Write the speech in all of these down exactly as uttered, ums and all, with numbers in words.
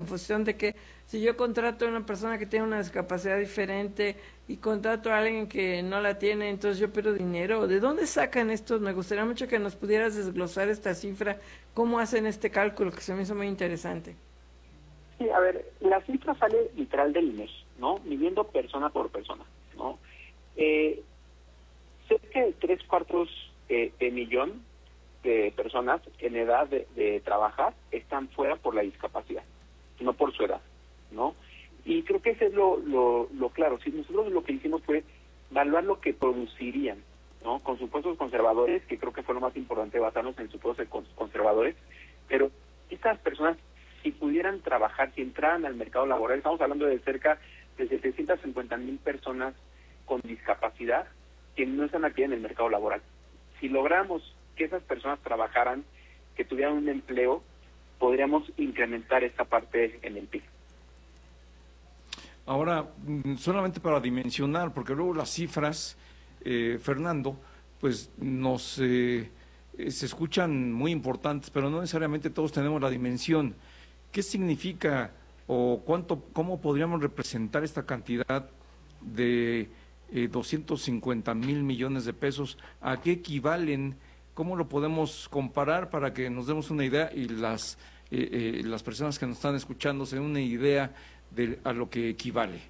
confusión de que si yo contrato a una persona que tiene una discapacidad diferente y contrato a alguien que no la tiene, entonces yo pierdo dinero. ¿De dónde sacan esto? Me gustaría mucho que nos pudieras desglosar esta cifra, cómo hacen este cálculo, que se me hizo muy interesante. Sí, a ver, la cifra sale literal del INEGI, ¿no? Midiendo persona por persona, ¿no? Eh, cerca de tres cuartos eh, de millón de personas en edad de, de trabajar están fuera por la discapacidad, no por su edad, ¿no? Y creo que eso es lo, lo, lo claro. Si nosotros lo que hicimos fue evaluar lo que producirían, ¿no? Con supuestos conservadores, que creo que fue lo más importante, basarnos en supuestos conservadores, pero estas personas, si pudieran trabajar, si entraran al mercado laboral, estamos hablando de cerca de setecientas cincuenta mil personas con discapacidad que no están aquí en el mercado laboral. Si logramos que esas personas trabajaran, que tuvieran un empleo, podríamos incrementar esta parte en el P I B. Ahora, solamente para dimensionar, porque luego las cifras, eh, Fernando, pues nos eh, se escuchan muy importantes, pero no necesariamente todos tenemos la dimensión. ¿Qué significa o cuánto, cómo podríamos representar esta cantidad de eh, doscientos cincuenta mil millones de pesos? ¿A qué equivalen? ¿Cómo lo podemos comparar para que nos demos una idea y las eh, eh, las personas que nos están escuchando se den una idea de a lo que equivale?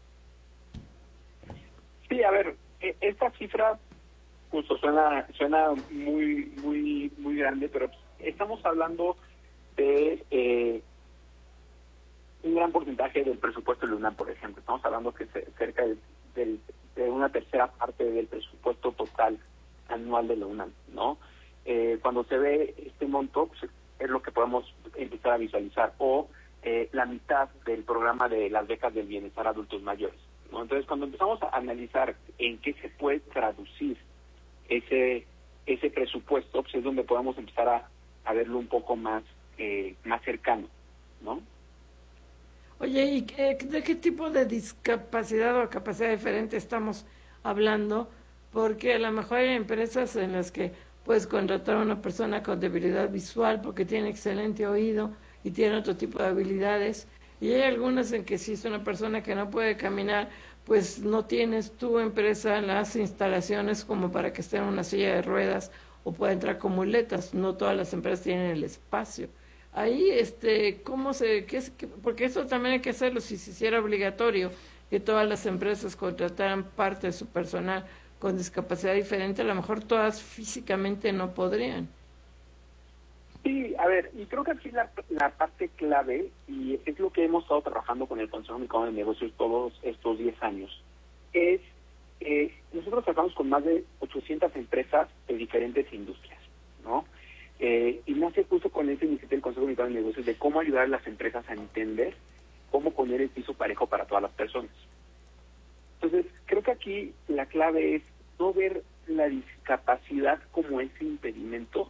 Sí, a ver, esta cifra justo suena suena muy muy muy grande, pero estamos hablando de eh, un gran porcentaje del presupuesto de la UNAM, por ejemplo. Estamos hablando que cerca de, de, de una tercera parte del presupuesto total anual de la UNAM, ¿no? Eh, cuando se ve este monto, pues, es lo que podemos empezar a visualizar, o eh, la mitad del programa de las becas del bienestar a adultos mayores, ¿no? Entonces, cuando empezamos a analizar en qué se puede traducir ese ese presupuesto, pues es donde podemos empezar a, a verlo un poco más eh, más cercano, ¿no? Oye, ¿y qué- de qué tipo de discapacidad o capacidad diferente estamos hablando? Porque a lo mejor hay empresas en las que puedes contratar a una persona con debilidad visual porque tiene excelente oído y tiene otro tipo de habilidades. Y hay algunas en que si es una persona que no puede caminar, pues no tienes tu empresa las instalaciones como para que esté en una silla de ruedas o pueda entrar con muletas. No todas las empresas tienen el espacio. Ahí, este, ¿cómo se, qué es, qué- porque eso también hay que hacerlo si se hiciera obligatorio que todas las empresas contrataran parte de su personal con discapacidad diferente, a lo mejor todas físicamente no podrían. Sí, a ver, y creo que aquí la, la parte clave, y es lo que hemos estado trabajando con el Consejo Mexicano de Negocios todos estos diez años, es, eh, nosotros trabajamos con más de ochocientas empresas de diferentes industrias, ¿no? Eh, y nace justo con esa iniciativa del Consejo Mexicano de Negocios de cómo ayudar a las empresas a entender cómo poner el piso parejo para todas las personas. Entonces, creo que aquí la clave es no ver la discapacidad como ese impedimento.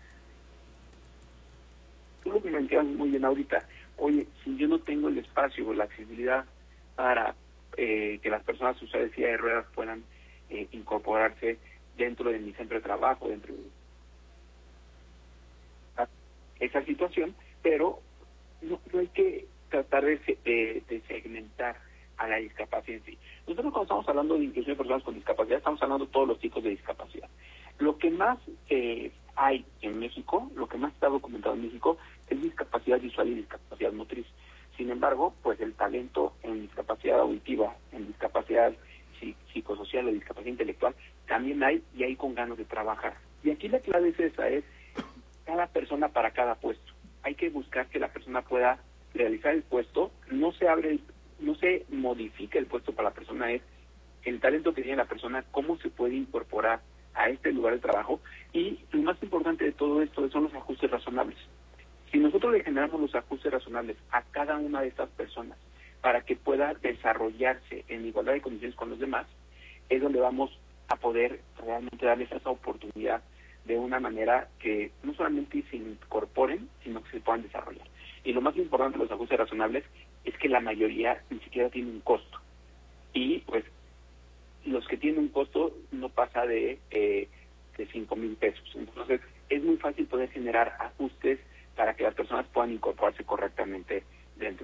Tú lo mencionas muy bien ahorita. Oye, si yo no tengo el espacio o la accesibilidad para eh, que las personas usuarias de silla de ruedas puedan eh, incorporarse dentro de mi centro de trabajo, dentro de esa situación, pero no, no hay que tratar de, de, de segmentar a la discapacidad en sí. Nosotros cuando estamos hablando de inclusión de personas con discapacidad, estamos hablando de todos los tipos de discapacidad. Lo que más eh, hay en México, lo que más está documentado en México, es discapacidad visual y discapacidad motriz. Sin embargo, pues el talento en discapacidad auditiva, en discapacidad psicosocial o discapacidad intelectual, también hay y hay con ganas de trabajar. Y aquí la clave es esa, es cada persona para cada puesto. Hay que buscar que la persona pueda realizar el puesto, no se abre, el, no se modifica el puesto para la persona, es el talento que tiene la persona, cómo se puede incorporar a este lugar de trabajo, y lo más importante de todo esto son los ajustes razonables. Si nosotros le generamos los ajustes razonables a cada una de estas personas para que pueda desarrollarse en igualdad de condiciones con los demás, es donde vamos a poder realmente darles esa oportunidad de una manera que no solamente se incorporen, sino que se puedan desarrollar. Y lo más importante de los ajustes razonables es que la mayoría ni siquiera tiene un costo. Y pues los que tienen un costo no pasa de, eh, de cinco mil pesos. Entonces es muy fácil poder generar ajustes para que las personas puedan incorporarse correctamente dentro